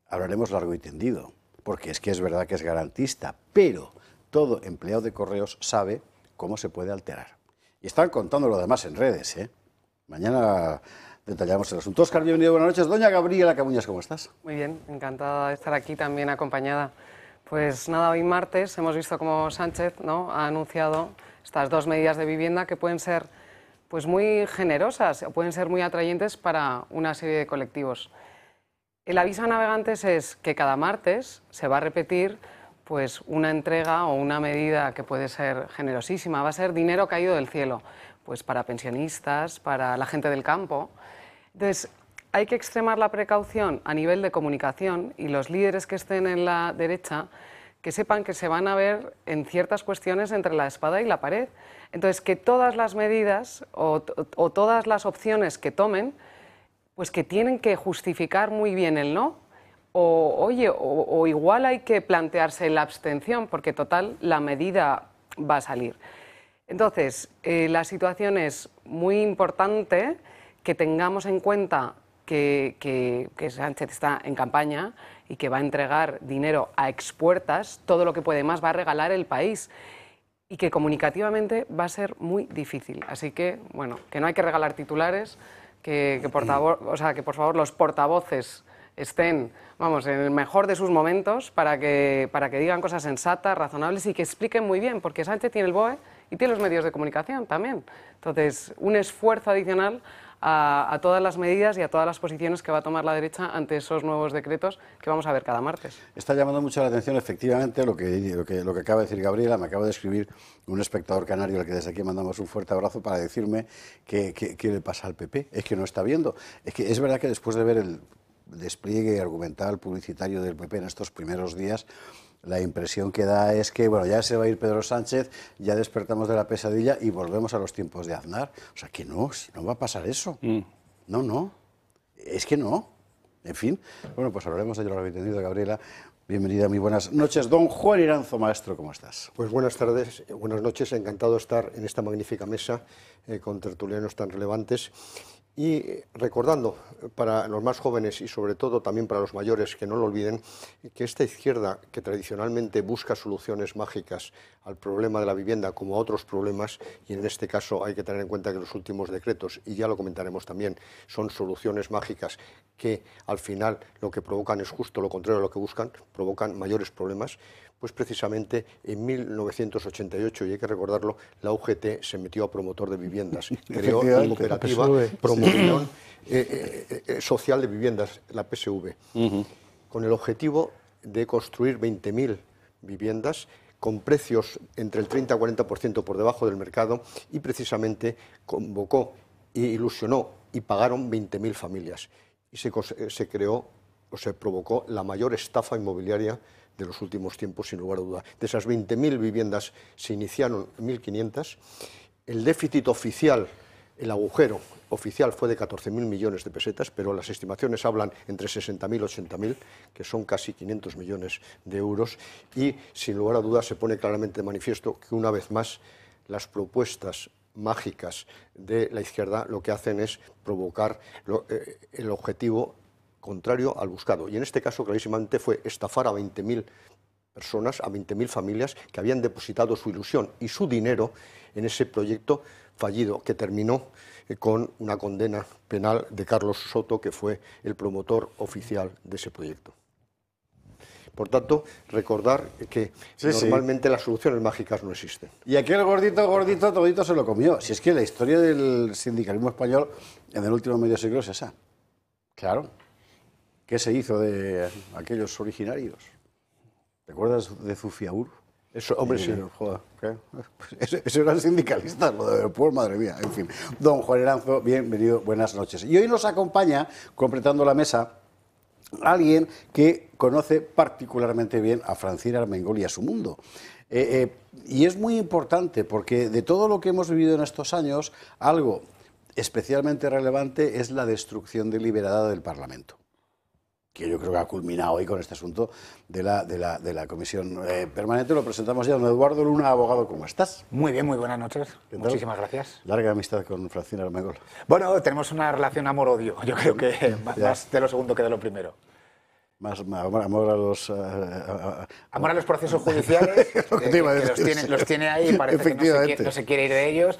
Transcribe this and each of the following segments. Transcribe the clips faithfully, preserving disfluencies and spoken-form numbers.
hablaremos largo y tendido, porque es que es verdad que es garantista, pero todo empleado de Correos sabe cómo se puede alterar. Y están contándolo además en redes, ¿eh? Mañana detallamos el asunto. Óscar, bienvenido, buenas noches. Doña Gabriela Camuñas, ¿cómo estás? Muy bien, encantada de estar aquí también acompañada. Pues nada, hoy martes hemos visto cómo Sánchez, ¿no?, ha anunciado estas dos medidas de vivienda que pueden ser pues muy generosas, o pueden ser muy atrayentes para una serie de colectivos. El aviso a navegantes es que cada martes se va a repetir pues una entrega o una medida que puede ser generosísima. Va a ser dinero caído del cielo, pues para pensionistas, para la gente del campo. Entonces, hay que extremar la precaución a nivel de comunicación, y los líderes que estén en la derecha que sepan que se van a ver en ciertas cuestiones entre la espada y la pared. Entonces, que todas las medidas o, o todas las opciones que tomen, pues que tienen que justificar muy bien el no, o oye, o, o igual hay que plantearse la abstención, porque total, la medida va a salir. Entonces, eh, la situación es muy importante que tengamos en cuenta que, que, que Sánchez está en campaña y que va a entregar dinero a expuertas, todo lo que puede más va a regalar el país, y que comunicativamente va a ser muy difícil. Así que, bueno, que no hay que regalar titulares, que, que, portavoz, o sea, que por favor los portavoces estén, vamos, en el mejor de sus momentos para que, para que digan cosas sensatas, razonables y que expliquen muy bien, porque Sánchez tiene el B O E y tiene los medios de comunicación también. Entonces, un esfuerzo adicional a, a todas las medidas y a todas las posiciones que va a tomar la derecha ante esos nuevos decretos que vamos a ver cada martes. Está llamando mucho la atención, efectivamente, lo que, lo que, lo que acaba de decir Gabriela. Me acaba de escribir un espectador canario al que desde aquí mandamos un fuerte abrazo para decirme que, que, que le pasa al P P. Es que no está viendo. Es que es verdad que después de ver el despliegue argumental publicitario del P P en estos primeros días, la impresión que da es que, bueno, ya se va a ir Pedro Sánchez, ya despertamos de la pesadilla y volvemos a los tiempos de Aznar. O sea, que no, si no va a pasar eso. Mm. No, no. Es que no. En fin. Bueno, pues hablaremos de ello, lo habéis entendido, Gabriela. Bienvenida, muy buenas noches. Don Juan Iranzo, maestro, ¿cómo estás? Pues buenas tardes, buenas noches. Encantado de estar en esta magnífica mesa eh, con tertulianos tan relevantes. Y recordando para los más jóvenes y sobre todo también para los mayores, que no lo olviden, que esta izquierda que tradicionalmente busca soluciones mágicas al problema de la vivienda como a otros problemas, y en este caso hay que tener en cuenta que los últimos decretos, y ya lo comentaremos también, son soluciones mágicas que al final lo que provocan es justo lo contrario a lo que buscan, provocan mayores problemas. Pues precisamente en mil novecientos ochenta y ocho, y hay que recordarlo, la U G T se metió a promotor de viviendas, creó la cooperativa Promoción eh, eh, eh, Social de Viviendas, la P S V, uh-huh. con el objetivo de construir veinte mil viviendas con precios entre el treinta y cuarenta por ciento por debajo del mercado, y precisamente convocó e ilusionó y pagaron veinte mil familias. Y se, se creó o se provocó la mayor estafa inmobiliaria de los últimos tiempos, sin lugar a duda. De esas veinte mil viviendas se iniciaron mil quinientas, el déficit oficial, el agujero oficial fue de catorce mil millones de pesetas, pero las estimaciones hablan entre sesenta mil y ochenta mil, que son casi quinientos millones de euros, y sin lugar a dudas se pone claramente de manifiesto que una vez más las propuestas mágicas de la izquierda lo que hacen es provocar lo, eh, el objetivo contrario al buscado. Y en este caso, clarísimamente, fue estafar a veinte mil personas, a veinte mil familias que habían depositado su ilusión y su dinero en ese proyecto fallido, que terminó eh, con una condena penal de Carlos Soto, que fue el promotor oficial de ese proyecto. Por tanto, recordar que sí, normalmente sí. las soluciones mágicas no existen. Y aquel gordito, gordito, todito se lo comió. Si es que la historia del sindicalismo español en el último medio siglo es esa. Claro. ¿Qué se hizo de aquellos originarios? ¿Te acuerdas de Zufiaur? Eso, hombre, sí. Joder, ¿qué? Eso, eso eran sindicalistas, lo de pues, madre mía, en fin. Don Juan Iranzo, bienvenido, buenas noches. Y hoy nos acompaña, completando la mesa, alguien que conoce particularmente bien a Francina Armengol y a su mundo. Eh, eh, y es muy importante porque de todo lo que hemos vivido en estos años, algo especialmente relevante es la destrucción deliberada del Parlamento, que yo creo que ha culminado hoy con este asunto de la, de la, de la comisión eh, permanente. Lo presentamos ya, don Eduardo Luna, abogado. ¿Cómo estás? Muy bien, muy buenas noches. Muchísimas gracias. Larga amistad con Francina Armengol. Bueno, tenemos una relación amor-odio. Yo creo que más de lo segundo que de lo primero. Más, más amor a los... Uh, a, a, amor a los procesos judiciales, que, que, que los, tiene, los tiene ahí y parece que no se, quiere, no se quiere ir de ellos.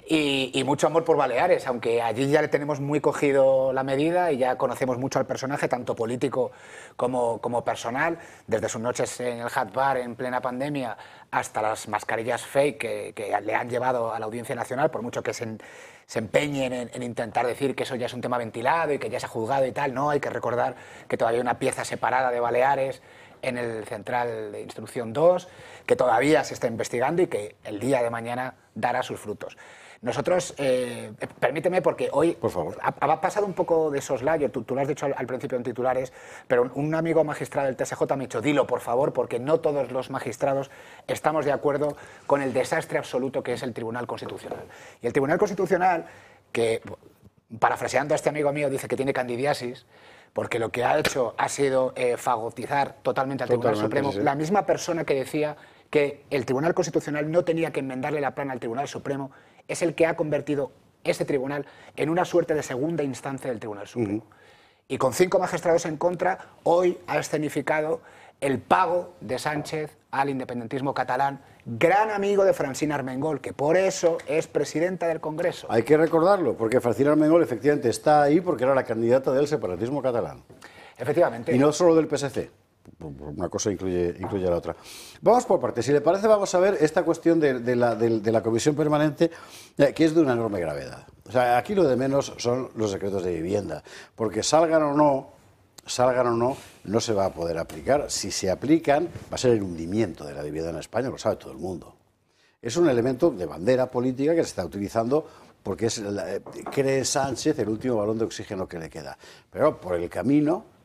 Y, y mucho amor por Baleares, aunque allí ya le tenemos muy cogido la medida y ya conocemos mucho al personaje, tanto político como, como personal, desde sus noches en el Hat Bar en plena pandemia hasta las mascarillas fake que, que le han llevado a la Audiencia Nacional, por mucho que se... En, se empeñen en, en intentar decir que eso ya es un tema ventilado y que ya se ha juzgado y tal. No, hay que recordar que todavía hay una pieza separada de Baleares en el Central de Instrucción dos, que todavía se está investigando y que el día de mañana dará sus frutos. Nosotros, eh, permíteme, porque hoy Por favor. Ha, ha pasado un poco de soslayo, tú, tú lo has dicho al, al principio en titulares, pero un, un amigo magistrado del T S J me ha dicho, dilo por favor, porque no todos los magistrados estamos de acuerdo con el desastre absoluto que es el Tribunal Constitucional. Y el Tribunal Constitucional, que parafraseando a este amigo mío, dice que tiene candidiasis, porque lo que ha hecho ha sido eh, fagotizar totalmente al Tribunal Totalmente, Supremo, sí. la misma persona que decía que el Tribunal Constitucional no tenía que enmendarle la plana al Tribunal Supremo, es el que ha convertido este tribunal en una suerte de segunda instancia del Tribunal Supremo. Uh-huh. Y con cinco magistrados en contra, hoy ha escenificado el pago de Sánchez al independentismo catalán, gran amigo de Francina Armengol, que por eso es presidenta del Congreso. Hay que recordarlo, porque Francina Armengol efectivamente está ahí porque era la candidata del separatismo catalán. Efectivamente. Y no solo del P S C. Una cosa incluye, incluye a la otra. Vamos por partes. Si le parece, vamos a ver esta cuestión de, de, la, de, de la comisión permanente, eh, que es de una enorme gravedad. O sea, aquí lo de menos son los decretos de vivienda, porque salgan o no, salgan o no, no se va a poder aplicar. Si se aplican, va a ser el hundimiento de la vivienda en España, lo sabe todo el mundo. Es un elemento de bandera política que se está utilizando porque es, eh, cree Sánchez el último balón de oxígeno que le queda. Pero por el camino,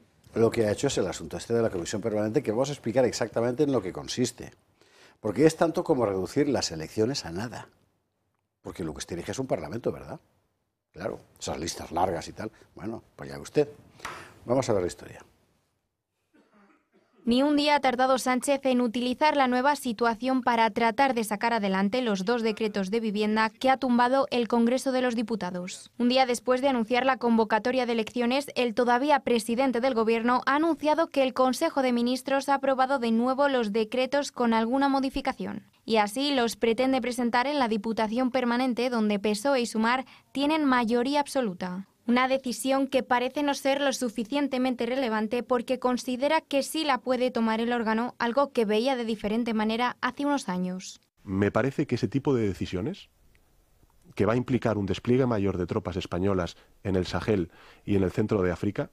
lo que ha hecho es el asunto este de la comisión permanente, que vamos a explicar exactamente en lo que consiste. Porque es tanto como reducir las elecciones a nada. Porque lo que se dirige es un parlamento, ¿verdad? Claro, esas listas largas y tal. Bueno, pues ya usted. Vamos a ver la historia. Ni un día ha tardado Sánchez en utilizar la nueva situación para tratar de sacar adelante los dos decretos de vivienda que ha tumbado el Congreso de los Diputados. Un día después de anunciar la convocatoria de elecciones, el todavía presidente del Gobierno ha anunciado que el Consejo de Ministros ha aprobado de nuevo los decretos con alguna modificación. Y así los pretende presentar en la Diputación Permanente, donde P S O E y Sumar tienen mayoría absoluta. Una decisión que parece no ser lo suficientemente relevante porque considera que sí la puede tomar el órgano, algo que veía de diferente manera hace unos años. Me parece que ese tipo de decisiones, que va a implicar un despliegue mayor de tropas españolas en el Sahel y en el centro de África,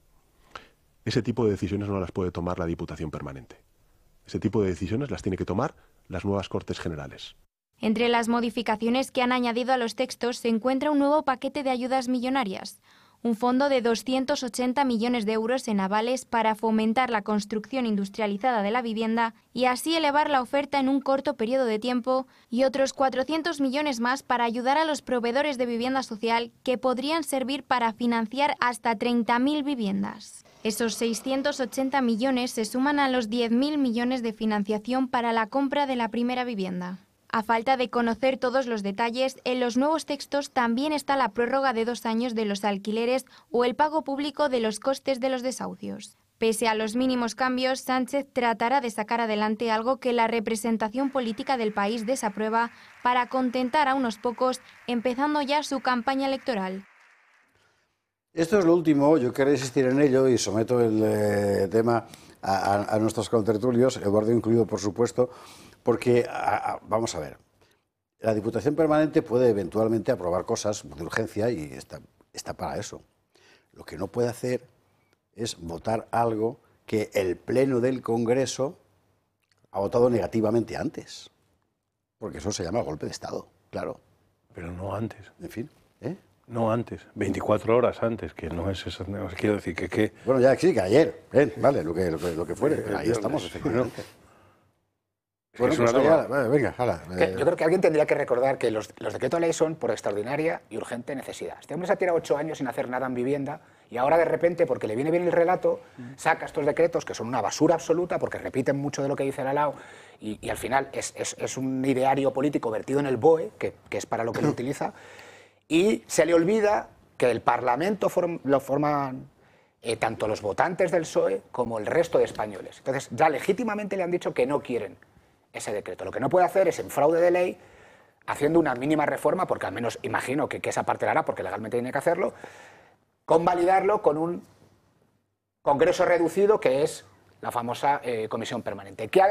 ese tipo de decisiones no las puede tomar la Diputación Permanente. Ese tipo de decisiones las tiene que tomar las nuevas Cortes Generales. Entre las modificaciones que han añadido a los textos se encuentra un nuevo paquete de ayudas millonarias. Un fondo de doscientos ochenta millones de euros en avales para fomentar la construcción industrializada de la vivienda y así elevar la oferta en un corto periodo de tiempo, y otros cuatrocientos millones más para ayudar a los proveedores de vivienda social, que podrían servir para financiar hasta treinta mil viviendas. Esos seiscientos ochenta millones se suman a los diez mil millones de financiación para la compra de la primera vivienda. A falta de conocer todos los detalles, en los nuevos textos también está la prórroga de dos años de los alquileres o el pago público de los costes de los desahucios. Pese a los mínimos cambios, Sánchez tratará de sacar adelante algo que la representación política del país desaprueba para contentar a unos pocos, empezando ya su campaña electoral. Esto es lo último, yo quiero insistir en ello y someto el eh, tema a, a, a nuestros contertulios, Eduardo incluido por supuesto, porque, a, a, vamos a ver, la Diputación Permanente puede eventualmente aprobar cosas de urgencia y está, está para eso. Lo que no puede hacer es votar algo que el Pleno del Congreso ha votado negativamente antes, porque eso se llama golpe de Estado, claro. Pero no antes. En fin, ¿eh? No antes, veinticuatro horas antes, que no es eso, no, quiero decir que... que... Bueno, ya sí, que ayer, ¿eh? Vale, lo que, lo que, lo que fuere, pero ahí estamos, efectivamente. Bueno, es pues una allá, bueno, venga, hala. Que yo creo que alguien tendría que recordar que los, los decretos de ley son por extraordinaria y urgente necesidad. Este hombre se ha tirado ocho años sin hacer nada en vivienda y ahora de repente, porque le viene bien el relato, saca estos decretos que son una basura absoluta porque repiten mucho de lo que dice el Alao y, y al final es, es, es un ideario político vertido en el B O E, que, que es para lo que lo utiliza, y se le olvida que el Parlamento form, lo forman eh, tanto los votantes del P S O E como el resto de españoles. Entonces, ya legítimamente le han dicho que no quieren ese decreto. Lo que no puede hacer es, en fraude de ley, haciendo una mínima reforma, porque al menos imagino que, que esa parte la hará, porque legalmente tiene que hacerlo, convalidarlo con un Congreso reducido, que es la famosa eh, comisión permanente. ¿Qué